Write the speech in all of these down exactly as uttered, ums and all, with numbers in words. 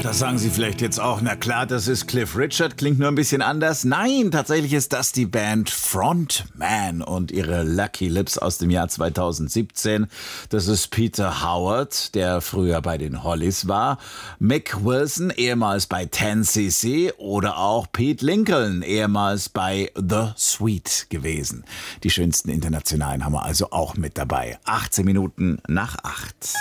Das sagen Sie vielleicht jetzt auch. Na klar, das ist Cliff Richard, klingt nur ein bisschen anders. Nein, tatsächlich ist das die Band Frontman und ihre Lucky Lips aus dem Jahr zweitausendsiebzehn. Das ist Peter Howard, der früher bei den Hollies war, Mick Wilson, ehemals bei ten C C, oder auch Pete Lincoln, ehemals bei The Sweet gewesen. Die schönsten Internationalen haben wir also auch mit dabei. achtzehn Minuten nach acht.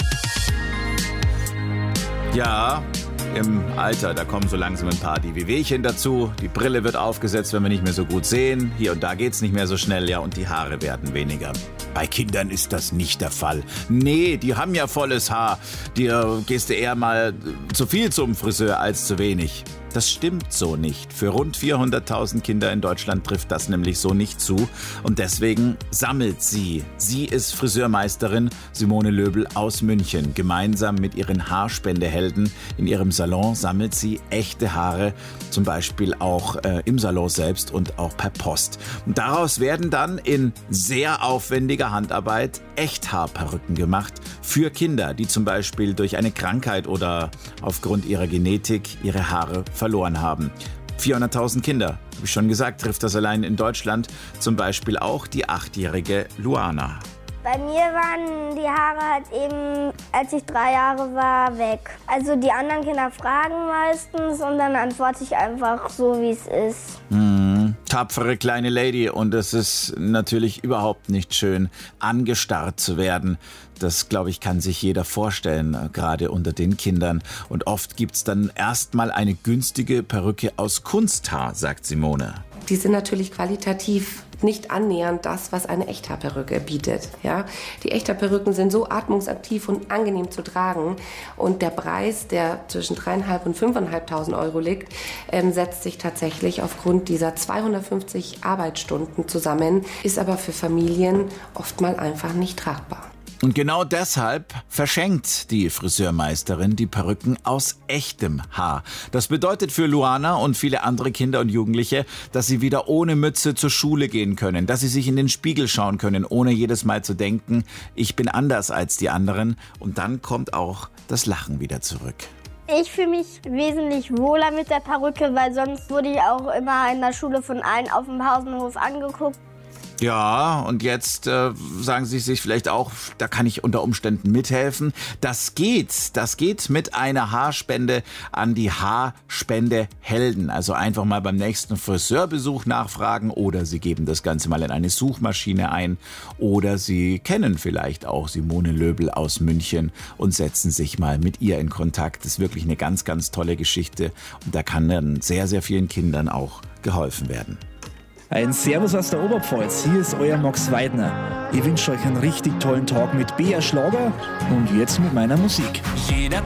Ja, im Alter, da kommen so langsam ein paar die Wehwehchen dazu. Die Brille wird aufgesetzt, wenn wir nicht mehr so gut sehen. Hier und da geht's nicht mehr so schnell, ja, und die Haare werden weniger. Bei Kindern ist das nicht der Fall. Nee, die haben ja volles Haar. Dir gehst du eher mal zu viel zum Friseur als zu wenig. Das stimmt so nicht. Für rund vierhunderttausend Kinder in Deutschland trifft das nämlich so nicht zu. Und deswegen sammelt sie. Sie ist Friseurmeisterin Simone Löbel aus München. Gemeinsam mit ihren Haarspendehelden in ihrem Salon sammelt sie echte Haare, zum Beispiel auch äh, im Salon selbst und auch per Post. Und daraus werden dann in sehr aufwendiger Handarbeit Echthaarperücken gemacht für Kinder, die zum Beispiel durch eine Krankheit oder aufgrund ihrer Genetik ihre Haare verloren haben. vierhunderttausend Kinder, habe ich schon gesagt, trifft das allein in Deutschland. Zum Beispiel auch die achtjährige Luana. Bei mir waren die Haare halt eben, als ich drei Jahre war, weg. Also die anderen Kinder fragen meistens und dann antworte ich einfach so, wie es ist. Hm, tapfere kleine Lady, und es ist natürlich überhaupt nicht schön, angestarrt zu werden. Das, glaube ich, kann sich jeder vorstellen, gerade unter den Kindern. Und oft gibt's dann erstmal eine günstige Perücke aus Kunsthaar, sagt Simone. Die sind natürlich qualitativ nicht annähernd das, was eine Echthaarperücke bietet. Ja? Die Echthaarperücken sind so atmungsaktiv und angenehm zu tragen. Und der Preis, der zwischen dreieinhalb und fünfeinhalbtausend Euro liegt, ähm, setzt sich tatsächlich aufgrund dieser zweihundertfünfzig Arbeitsstunden zusammen, ist aber für Familien oft mal einfach nicht tragbar. Und genau deshalb verschenkt die Friseurmeisterin die Perücken aus echtem Haar. Das bedeutet für Luana und viele andere Kinder und Jugendliche, dass sie wieder ohne Mütze zur Schule gehen können, dass sie sich in den Spiegel schauen können, ohne jedes Mal zu denken, ich bin anders als die anderen. Und dann kommt auch das Lachen wieder zurück. Ich fühle mich wesentlich wohler mit der Perücke, weil sonst wurde ich auch immer in der Schule von allen auf dem Pausenhof angeguckt. Ja, und jetzt äh, sagen Sie sich vielleicht auch, da kann ich unter Umständen mithelfen. Das geht, das geht mit einer Haarspende an die Haarspendehelden. Also einfach mal beim nächsten Friseurbesuch nachfragen, oder Sie geben das Ganze mal in eine Suchmaschine ein, oder Sie kennen vielleicht auch Simone Löbel aus München und setzen sich mal mit ihr in Kontakt. Das ist wirklich eine ganz, ganz tolle Geschichte, und da kann dann sehr, sehr vielen Kindern auch geholfen werden. Ein Servus aus der Oberpfalz, hier ist euer Max Weidner. Ich wünsche euch einen richtig tollen Tag mit B R Schlager und jetzt mit meiner Musik. Jeder